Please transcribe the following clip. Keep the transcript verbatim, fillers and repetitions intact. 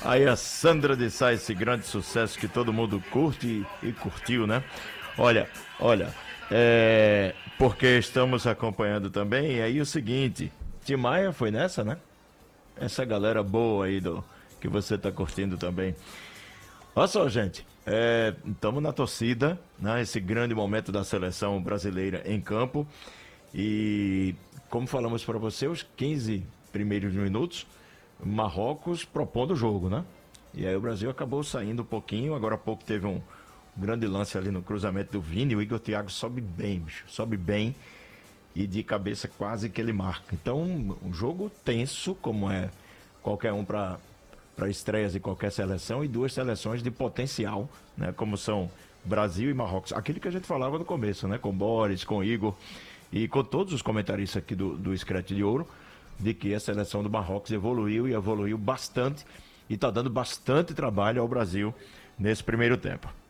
Aí a Sandra de Sá, esse grande sucesso que todo mundo curte e, e curtiu, né? Olha, olha, é, porque estamos acompanhando também, e aí o seguinte, Tim Maia foi nessa, né? Essa galera boa aí do que você tá curtindo também. Olha só, gente, estamos na torcida, né? Esse grande momento da seleção brasileira em campo. E como falamos para você, os quinze primeiros minutos, Marrocos propondo o jogo, né? E aí o Brasil acabou saindo um pouquinho. Agora há pouco teve um grande lance ali no cruzamento do Vini. O Igor Thiago sobe bem, bicho, sobe bem e de cabeça quase que ele marca. Então, um jogo tenso, como é qualquer um para para estreias de qualquer seleção, e duas seleções de potencial, né, como são Brasil e Marrocos. Aquilo que a gente falava no começo, né, com Boris, com Igor e com todos os comentaristas aqui do, do Scratch de Ouro, de que a seleção do Marrocos evoluiu e evoluiu bastante e está dando bastante trabalho ao Brasil nesse primeiro tempo.